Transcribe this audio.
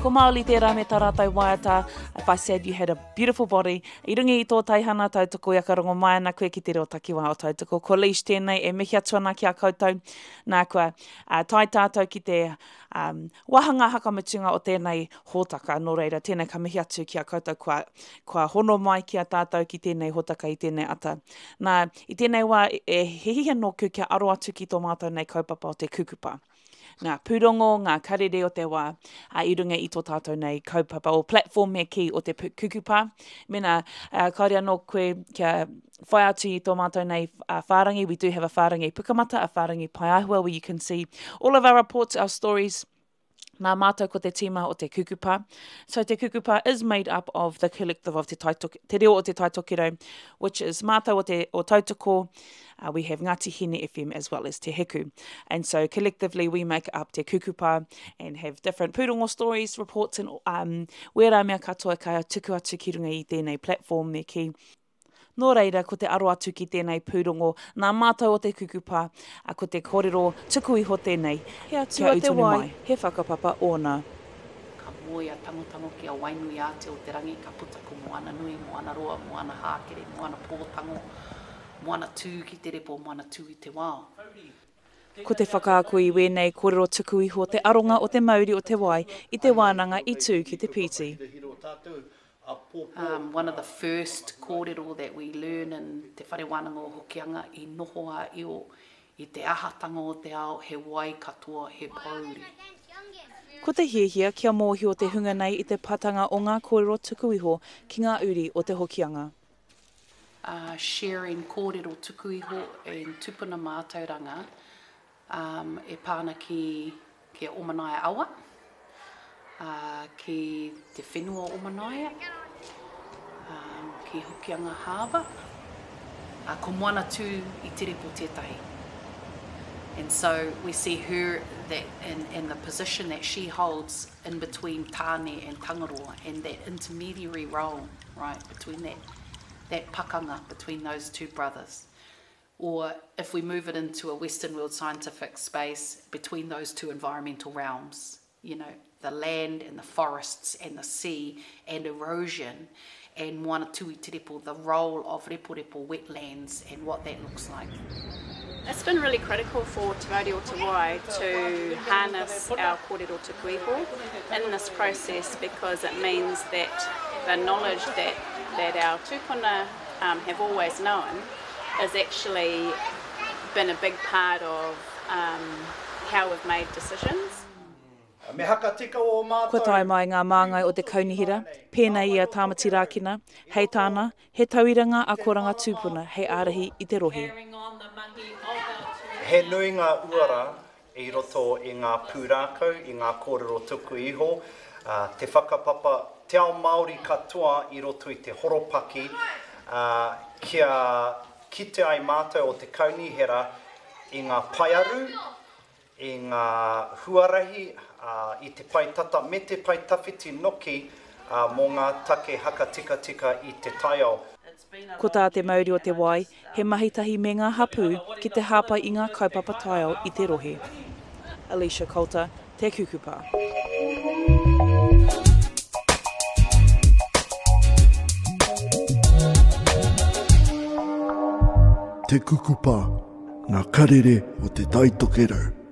Ko maoli tērā me tā rātou waiata. If I said you had a beautiful body, I rungi I tō taihana tautoko I akarongo mai ana koe ki te reo takiwā o tautoko. Ko leash tēnei e mihi atu ana ki a koutou. Nā kua tai tātou ki te wahanga hakamutunga o tēnei hōtaka. Nō reira, tēnei ka mihi atu ki a koutou kua hono mai ki a tātou ki tēnei hōtaka I tēnei ata. Nā, I tēnei wā e hehia no ku kia aro atu ki tō mātou nei kaupapa o te kukupa. Ngā pūrongo, ngā karere o te wā, I runga I tō tātou nei kaupapa o platform me ki o te kukupa. Mena, kaore anō koe kia whai atu I tō mātou nei whārangi. We do have a whārangi pukamata, a whārangi paiahua, where you can see all of our reports, our stories, nā mātou ko te tīma o te kukupa. So te kukupa is made up of the collective of te reo o te taitokero, which is mātou o tautoko. We have Ngāti Hine FM as well as Te Heku. And so collectively we make up Te Kukupa and have different pūrongo stories, reports and wera mea katoa kai tuku atu ki runga I tēnei platform me ki. Nō reira, ko te aro atu ki tēnei pūrongo, nā mātou o te kukupa, ko te kōrero tuku iho tēnei. He atu a te wai, he whakapapa ōna. Ka moe a tangotango ki a wainui a te o te rangi, ka puta ko moana nui, moana roa, moana hākere, moana pōtango, moana tū ki te repo, moana tū I te wā. Ko te whakaako I wēnei kōrero tuku iho te aronga o te Māori o te wai, I te wānanga I tū ki te piti. One of the first kōrero that we learn in te whare wānanga o Hokianga I noho a io I te ahatanga o te ao he wai katoa he pauri. Ko te hiehia kia mōhi o te hunga nei I te patanga o ngā kōrero tuku iho ki ngā uri o te Hokianga. Sharing kōrero tuku iho and tupuna mātauranga e pāna ki o manaia awa. Ki te whenua o manaia, ki Hokianga Harbour, ko moana tū I te repo tētahi. And so we see her that in the position that she holds in between Tāne and Tangaroa and that intermediary role, right, between that pakanga between those two brothers. Or if we move it into a Western world scientific space, between those two environmental realms, you know, the land and the forests and the sea and erosion and moana tui te repo, the role of repo wetlands and what that looks like. It's been really critical for Te Māori o Te Wai to harness our kōrero tuku iho in this process because it means that the knowledge that our tūpuna have always known has actually been a big part of how we've made decisions. Ko tai mai ngā māngai o te kaunihira, pēnei I a tāmati rākina, hei tāna, he tauiranga a koranga tūpuna, hei ārahi I te rohe. He nui ngā uara I roto I ngā pūrākau, I ngā kōrero tuku iho, te whakapapa te ao Māori katoa I roto I te horopaki, kia kite ai mātou o te kaunihira I ngā paiaru, I ngā huarahi, I te paitata me te paitawhiti noki mō ngā take haka tika I te taiao. Ko tā te Māori o te wai, he mahitahi me ngā hapū ki te hāpai I ngā kaupapa taiao I te rohe. Alicia Coulter, Te Kukupa. Te Kukupa, ngā karere o te taitokero.